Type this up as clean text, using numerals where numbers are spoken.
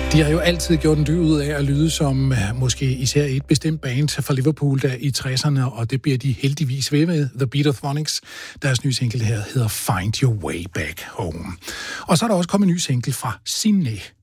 De har jo altid gjort en dyd ud af at lyde som måske især et bestemt band fra Liverpool der i 60'erne, og det bliver de heldigvis ved med. The Beatophonics, deres nye single her hedder Find Your Way Back Home. Og så er der også kommet en ny single fra Signe.